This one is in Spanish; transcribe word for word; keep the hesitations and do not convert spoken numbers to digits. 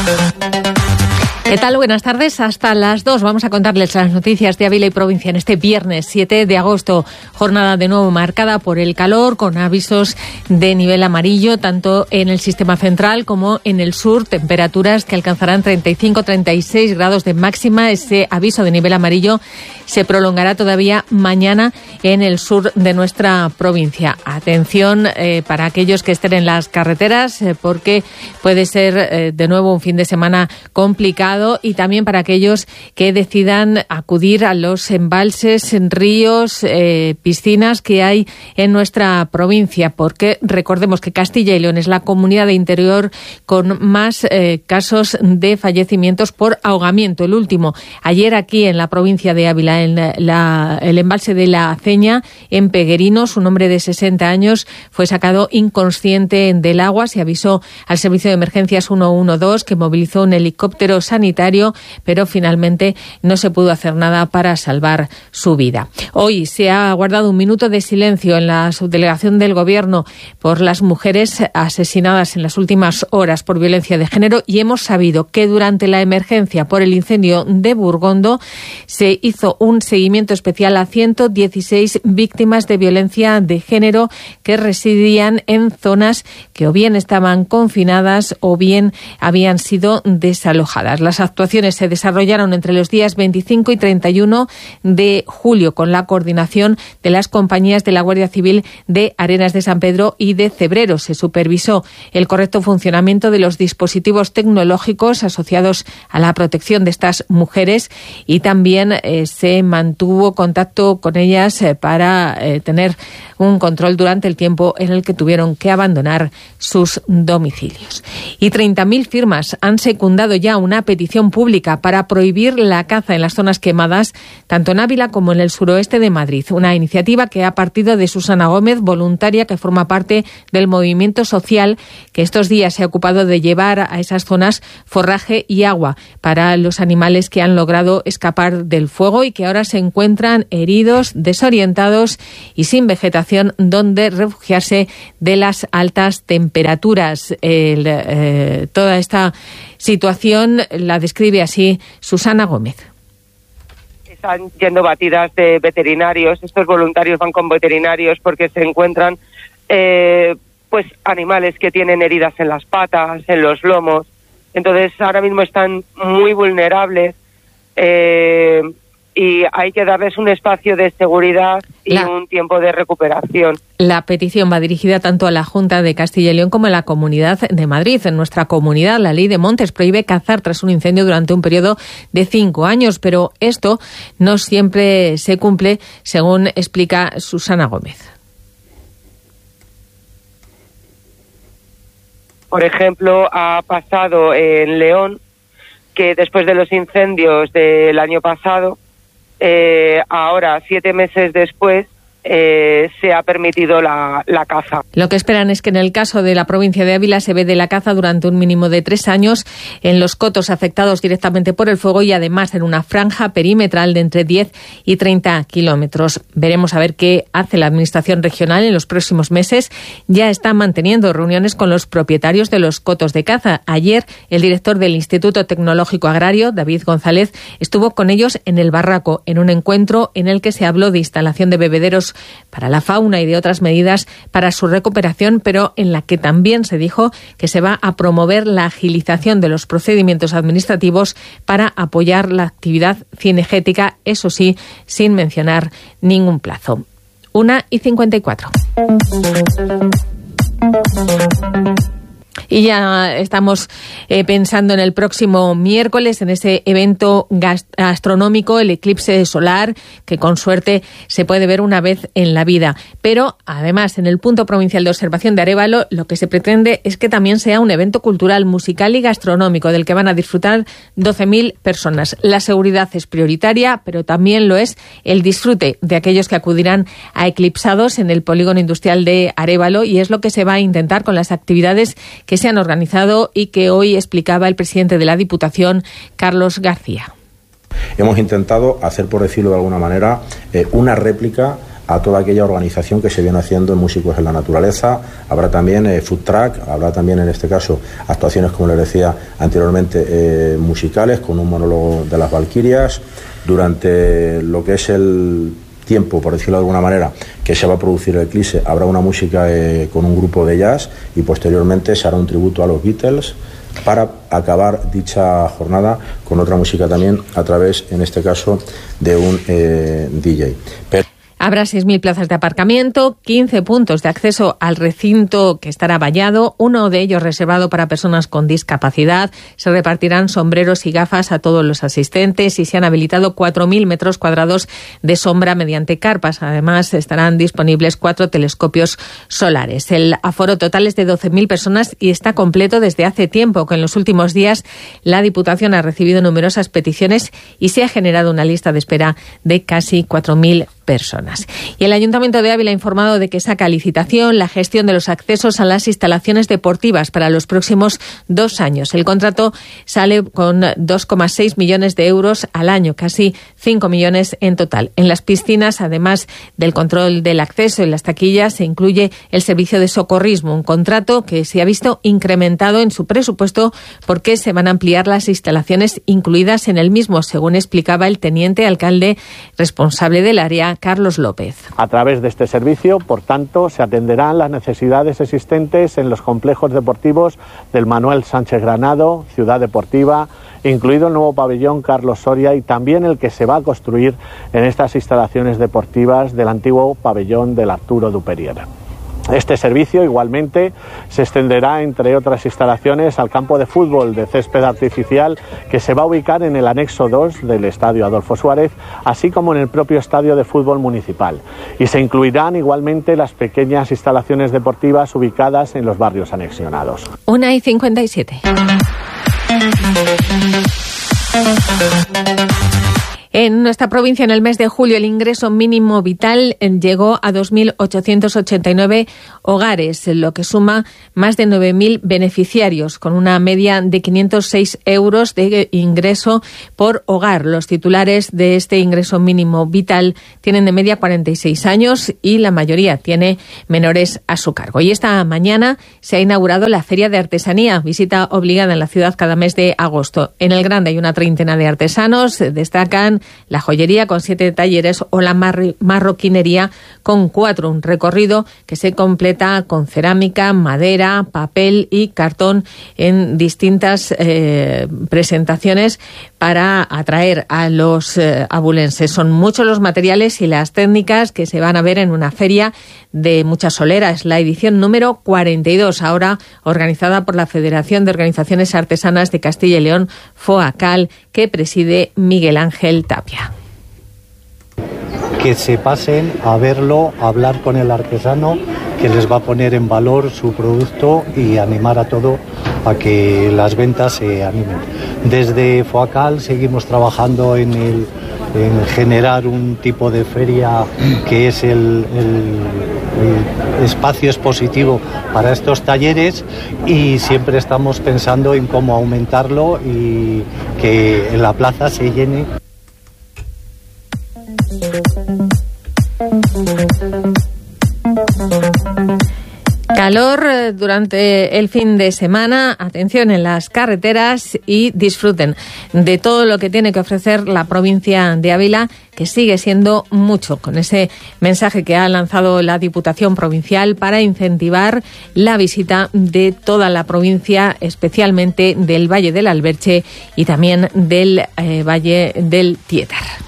¿Qué tal? Buenas tardes. Hasta las dos vamos a contarles las noticias de Ávila y provincia en este viernes siete de agosto. Jornada de nuevo marcada por el calor, con avisos de nivel amarillo, tanto en el sistema central como en el sur. Temperaturas que alcanzarán treinta y cinco a treinta y seis grados de máxima. Ese aviso de nivel amarillo se prolongará todavía mañana en el sur de nuestra provincia. Atención eh, para aquellos que estén en las carreteras, eh, porque puede ser eh, de nuevo un fin de semana complicado. Y también para aquellos que decidan acudir a los embalses, ríos, eh, piscinas que hay en nuestra provincia, porque recordemos que Castilla y León es la comunidad de interior con más eh, casos de fallecimientos por ahogamiento. El último, ayer aquí en la provincia de Ávila, en la, el embalse de La Aceña, en Peguerinos, un hombre de sesenta años fue sacado inconsciente del agua. Se avisó al servicio de emergencias ciento doce, que movilizó un helicóptero sanitario, pero finalmente no se pudo hacer nada para salvar su vida. Hoy se ha guardado un minuto de silencio en la subdelegación del Gobierno por las mujeres asesinadas en las últimas horas por violencia de género, y hemos sabido que durante la emergencia por el incendio de Burgondo se hizo un seguimiento especial a ciento dieciséis víctimas de violencia de género que residían en zonas que o bien estaban confinadas o bien habían sido desalojadas. Las actuaciones se desarrollaron entre los días veinticinco y treinta y uno de julio con la coordinación de las compañías de la Guardia Civil de Arenas de San Pedro y de Cebrero. Se supervisó el correcto funcionamiento de los dispositivos tecnológicos asociados a la protección de estas mujeres, y también eh, se mantuvo contacto con ellas eh, para eh, tener un control durante el tiempo en el que tuvieron que abandonar sus domicilios. Y treinta mil firmas han secundado ya una petición pública para prohibir la caza en las zonas quemadas, tanto en Ávila como en el suroeste de Madrid. Una iniciativa que ha partido de Susana Gómez, voluntaria que forma parte del movimiento social que estos días se ha ocupado de llevar a esas zonas forraje y agua para los animales que han logrado escapar del fuego y que ahora se encuentran heridos, desorientados y sin vegetación donde refugiarse de las altas temperaturas. El, eh, toda esta situación la describe así Susana Gómez. Están yendo batidas de veterinarios, estos voluntarios van con veterinarios porque se encuentran eh, pues animales que tienen heridas en las patas, en los lomos. Entonces ahora mismo están muy vulnerables eh, y hay que darles un espacio de seguridad y la, un tiempo de recuperación. La petición va dirigida tanto a la Junta de Castilla y León como a la Comunidad de Madrid. En nuestra comunidad, la ley de montes prohíbe cazar tras un incendio durante un periodo de cinco años, pero esto no siempre se cumple, según explica Susana Gómez. Por ejemplo, ha pasado en León que después de los incendios del año pasado, Eh, ahora, siete meses después, eh, se ha permitido la, la caza. Lo que esperan es que en el caso de la provincia de Ávila se vede la caza durante un mínimo de tres años en los cotos afectados directamente por el fuego y además en una franja perimetral de entre diez y treinta kilómetros. Veremos a ver qué hace la Administración regional en los próximos meses. Ya está manteniendo reuniones con los propietarios de los cotos de caza. Ayer el director del Instituto Tecnológico Agrario, David González, estuvo con ellos en el Barraco en un encuentro en el que se habló de instalación de bebederos para la fauna y de otras medidas para su recuperación, pero en la que también se dijo que se va a promover la agilización de los procedimientos administrativos para apoyar la actividad cinegética, eso sí, sin mencionar ningún plazo. Una y cincuenta y cuatro. Y ya estamos eh, pensando en el próximo miércoles, en ese evento gastronómico, el eclipse solar, que con suerte se puede ver una vez en la vida. Pero además, en el punto provincial de observación de Arévalo, lo que se pretende es que también sea un evento cultural, musical y gastronómico, del que van a disfrutar doce mil personas. La seguridad es prioritaria, pero también lo es el disfrute de aquellos que acudirán a eclipsados en el polígono industrial de Arévalo, y es lo que se va a intentar con las actividades que se han organizado y que hoy explicaba el presidente de la Diputación, Carlos García. Hemos intentado hacer, por decirlo de alguna manera, eh, una réplica a toda aquella organización que se viene haciendo en Músicos en la Naturaleza. Habrá también eh, food truck, habrá también en este caso actuaciones, como les decía anteriormente, eh, musicales, con un monólogo de las Valquirias. Durante lo que es el tiempo, por decirlo de alguna manera, que se va a producir el eclipse, habrá una música eh, con un grupo de jazz y posteriormente se hará un tributo a los Beatles, para acabar dicha jornada con otra música también a través, en este caso, de un eh, D J. Pero habrá seis mil plazas de aparcamiento, quince puntos de acceso al recinto que estará vallado, uno de ellos reservado para personas con discapacidad. Se repartirán sombreros y gafas a todos los asistentes y se han habilitado cuatro mil metros cuadrados de sombra mediante carpas. Además, estarán disponibles cuatro telescopios solares. El aforo total es de doce mil personas y está completo desde hace tiempo, que en los últimos días la Diputación ha recibido numerosas peticiones y se ha generado una lista de espera de casi cuatro mil personas. Y el Ayuntamiento de Ávila ha informado de que saca a licitación la gestión de los accesos a las instalaciones deportivas para los próximos dos años. El contrato sale con dos coma seis millones de euros al año, casi cinco millones en total. En las piscinas, además del control del acceso en las taquillas, se incluye el servicio de socorrismo, un contrato que se ha visto incrementado en su presupuesto porque se van a ampliar las instalaciones incluidas en el mismo, según explicaba el teniente alcalde responsable del área, Carlos López. A través de este servicio, por tanto, se atenderán las necesidades existentes en los complejos deportivos del Manuel Sánchez Granado, Ciudad Deportiva, incluido el nuevo pabellón Carlos Soria y también el que se va a construir en estas instalaciones deportivas del antiguo pabellón del Arturo Duperier. Este servicio igualmente se extenderá, entre otras instalaciones, al campo de fútbol de césped artificial que se va a ubicar en el anexo dos del Estadio Adolfo Suárez, así como en el propio Estadio de Fútbol Municipal. Y se incluirán igualmente las pequeñas instalaciones deportivas ubicadas en los barrios anexionados. Una y cincuenta y siete. En nuestra provincia, en el mes de julio, el ingreso mínimo vital llegó a dos mil ochocientos ochenta y nueve hogares, lo que suma más de nueve mil beneficiarios, con una media de quinientos seis euros de ingreso por hogar. Los titulares de este ingreso mínimo vital tienen de media cuarenta y seis años y la mayoría tiene menores a su cargo. Y esta mañana se ha inaugurado la Feria de Artesanía, visita obligada en la ciudad cada mes de agosto. En el Grande hay una treintena de artesanos, destacan la joyería con siete talleres o la mar- marroquinería con cuatro, un recorrido que se completa con cerámica, madera, papel y cartón en distintas eh, presentaciones para atraer a los eh, abulenses. Son muchos los materiales y las técnicas que se van a ver en una feria de muchas soleras, la edición número cuarenta y dos, ahora organizada por la Federación de Organizaciones Artesanas de Castilla y León, FOACAL, que preside Miguel Ángel Tapia. Que se pasen a verlo, a hablar con el artesano, que les va a poner en valor su producto y animar a todo a que las ventas se animen. Desde FOACAL seguimos trabajando en, el, en generar un tipo de feria que es el, el, el espacio expositivo para estos talleres y siempre estamos pensando en cómo aumentarlo y que la plaza se llene. Calor durante el fin de semana, atención en las carreteras y disfruten de todo lo que tiene que ofrecer la provincia de Ávila, que sigue siendo mucho, con ese mensaje que ha lanzado la Diputación Provincial para incentivar la visita de toda la provincia, especialmente del Valle del Alberche y también del eh, Valle del Tietar.